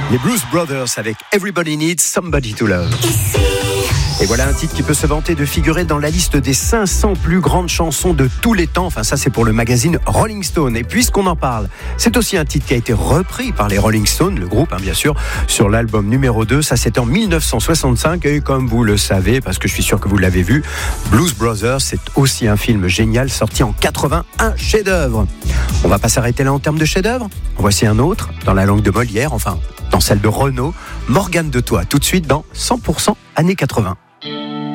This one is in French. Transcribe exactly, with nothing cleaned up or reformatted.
Les Blues Brothers avec Everybody Needs Somebody to Love. Et voilà un titre qui peut se vanter de figurer dans la liste des cinq cents plus grandes chansons de tous les temps. Enfin, ça, c'est pour le magazine Rolling Stone. Et puisqu'on en parle, c'est aussi un titre qui a été repris par les Rolling Stones, le groupe, hein, bien sûr, sur l'album numéro deux. Ça, c'est en dix-neuf cent soixante-cinq. Et comme vous le savez, parce que je suis sûr que vous l'avez vu, Blues Brothers, c'est aussi un film génial sorti en quatre-vingt, un chef-d'œuvre. On va pas s'arrêter là en termes de chef-d'œuvre. Voici un autre, dans la langue de Molière, enfin, dans celle de Renaud, Morgane de Toi, tout de suite dans cent pour cent années quatre-vingt.